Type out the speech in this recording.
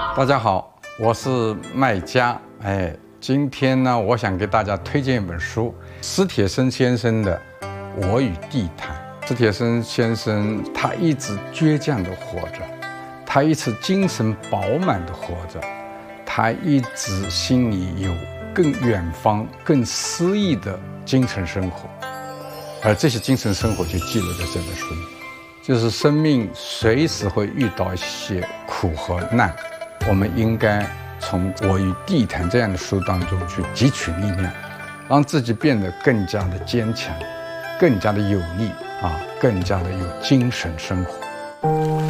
大家好，我是麦家。今天呢，我想给大家推荐一本书，史铁生先生的《我与地坛》。史铁生先生他一直倔强地活着，他一直精神饱满地活着，他一直心里有更远方、更诗意的精神生活，而这些精神生活就记录在这本书里。就是生命随时会遇到一些苦和难，我们应该从《我与地坛》这样的书当中去汲取力量，让自己变得更加的坚强，更加的有力更加的有精神生活。